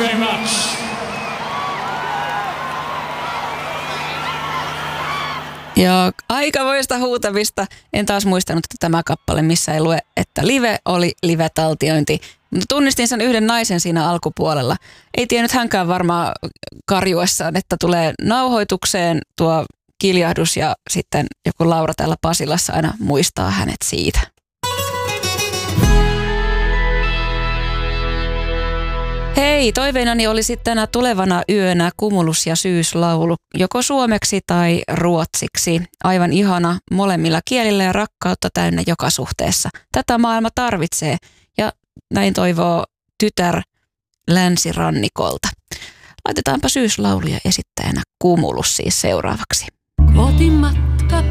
very much. Ja aikamoista huutamista. En taas muistanut, että tämä kappale, missä ei lue, että live oli live-taltiointi. Mutta tunnistin sen yhden naisen siinä alkupuolella. Ei tiennyt hänkään varmaan karjuessaan, että tulee nauhoitukseen tuo kiljahdus ja sitten joku Laura täällä Pasilassa aina muistaa hänet siitä. Hei, toiveinani oli sitten tänä tulevana yönä Cumulus ja Syyslaulu, joko suomeksi tai ruotsiksi. Aivan ihana molemmilla kielillä ja rakkautta täynnä joka suhteessa. Tätä maailma tarvitsee ja näin toivoo tytär länsirannikolta. Laitetaanpa Syyslauluja esittäjänä Cumulus siis seuraavaksi. Kotimatta